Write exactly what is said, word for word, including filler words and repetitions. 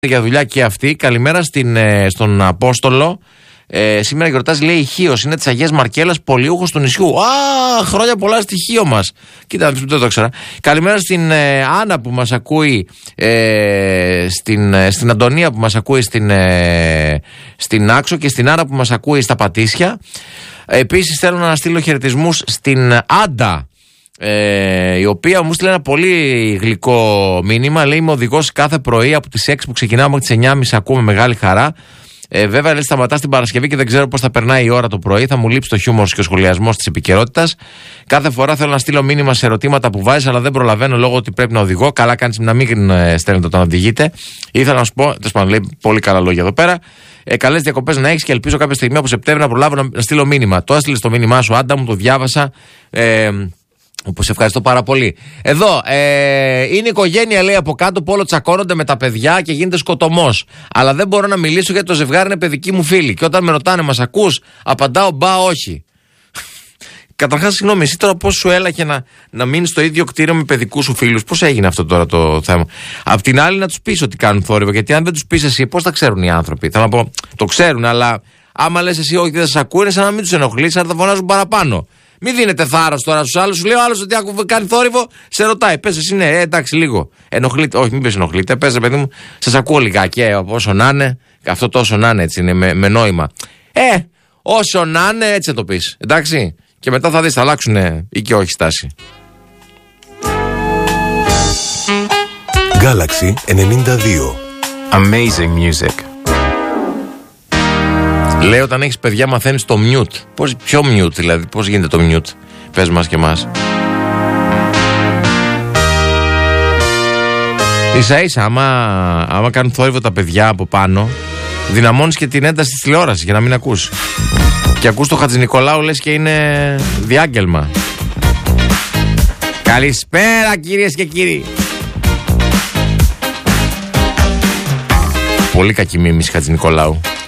για δουλειά και αυτή. Καλημέρα στην, ε, στον Απόστολο. Ε, σήμερα γιορτάζει, λέει, η Χίος. Είναι της Αγίας Μαρκέλας, πολιούχος του νησιού. Α, χρόνια πολλά στη Χίο μας. Κοίτα, δεν το ήξερα. Καλημέρα στην ε, Άννα που μας ακούει, ε, στην, ε, στην Αντωνία που μας ακούει στην, ε, στην Άξο και στην Άρα που μας ακούει στα Πατήσια. Επίσης θέλω να στείλω χαιρετισμούς στην Άντα, Ε, η οποία μου στείλε ένα πολύ γλυκό μήνυμα. Λέει: είμαι οδηγός κάθε πρωί από τις έξι που ξεκινάμε μέχρι τις εννιά και μισή. Ακούω με μεγάλη χαρά. Ε, βέβαια, λέει, σταματά την Παρασκευή και δεν ξέρω πώς θα περνάει η ώρα το πρωί. Θα μου λείψει το χιούμορ και ο σχολιασμός της επικαιρότητας. Κάθε φορά θέλω να στείλω μήνυμα σε ερωτήματα που βάζεις, αλλά δεν προλαβαίνω λόγω ότι πρέπει να οδηγώ. Καλά κάνεις να μην ε, στέλνετε όταν οδηγείτε. Ήθελα να σου πω, τέλος πάντων, λέει πολύ καλά λόγια εδώ πέρα. Ε, καλές διακοπές να έχεις και ελπίζω κάποια στιγμή από Σεπτέμβριο να προλάβω να, να στείλω μήνυμα. Το έστειλε το μήνυμά σου, Άντα μου, το διάβασα. Ε, Όπως ευχαριστώ πάρα πολύ. Εδώ ε, είναι η οικογένεια, λέει, από κάτω που όλο τσακώνονται με τα παιδιά και γίνεται σκοτωμός. Αλλά δεν μπορώ να μιλήσω γιατί το ζευγάρι είναι παιδική μου φίλη. Και όταν με ρωτάνε, μας ακούς, απαντάω μπα όχι. Καταρχάς, συγγνώμη, εσύ τώρα πώς σου έλαχε να, να μείνεις στο ίδιο κτίριο με παιδικούς σου φίλους? Πώς έγινε αυτό τώρα το θέμα? Απ' την άλλη, να τους πεις ότι κάνουν θόρυβο. Γιατί αν δεν τους πεις εσύ, πώς θα ξέρουν οι άνθρωποι? Θέλω να πω, το ξέρουν, αλλά άμα λες εσύ όχι, δεν θα σε ακούνε, σαν να μην τους ενοχλείς, σαν να τα φωνάζουν παραπάνω. Μην δίνετε θάρρος τώρα στους άλλους. Σου λέει ο άλλος ότι άκου, κάνει θόρυβο, σε ρωτάει. Πες εσύ, ναι, ε, εντάξει, λίγο. Ενοχλείτε. Όχι, μην πες ενοχλείτε. Πες, παιδί μου, σας ακούω λιγάκι. Ε, όσο να είναι, αυτό τόσο να είναι, έτσι είναι, με, με νόημα. Ε, όσο να είναι, έτσι θα το πεις. Εντάξει. Και μετά θα δεις, θα αλλάξουν ή και όχι στάση. Galaxy ενενήντα δύο. Amazing music. Λέει, όταν έχεις παιδιά μαθαίνεις το mute. Πώς, ποιο mute δηλαδή, πώς γίνεται το mute? Πες μας και μας. Ίσα ίσα, άμα, άμα κάνουν θόρυβο τα παιδιά από πάνω, δυναμώνεις και την ένταση της τηλεόρασης για να μην ακούς. Και ακούς το Χατζηνικολάου, λες και είναι διάγγελμα. Καλησπέρα κυρίες και κύριοι. Πολύ κακή μίμηση Χατζηνικολάου.